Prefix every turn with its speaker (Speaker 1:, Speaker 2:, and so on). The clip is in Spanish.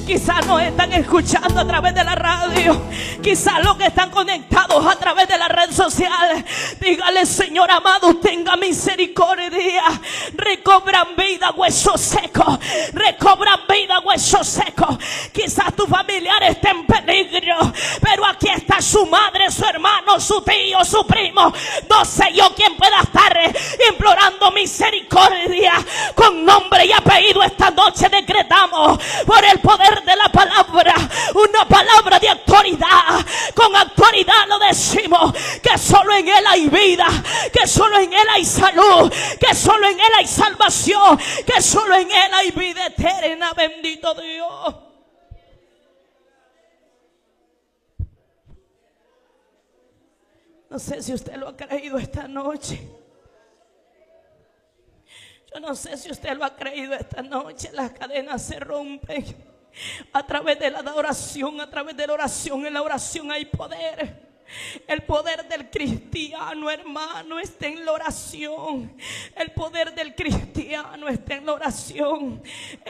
Speaker 1: Quizás nos están escuchando a través de la radio, quizás los que están conectados a través de la red social. Dígale: Señor amado, tenga misericordia. Recobran vida huesos secos, recobran vida huesos secos. Quizás tu familiar esté en peligro, pero aquí está su madre, su hermano, su tío, su primo. No sé yo quién pueda estar implorando misericordia. Con nombre y apellido esta noche decretamos, por el poder de la palabra, una palabra de autoridad. Con autoridad lo decimos, que solo en Él hay vida, que solo en Él hay salud, que solo en Él hay salvación, que solo en Él hay vida eterna. Bendito Dios. No sé si usted lo ha creído esta noche. Yo no sé si usted lo ha creído esta noche. Las cadenas se rompen a través de la oración, a través de la oración. En la oración hay poder. El poder del cristiano, hermano, está en la oración. El poder del cristiano está en la oración.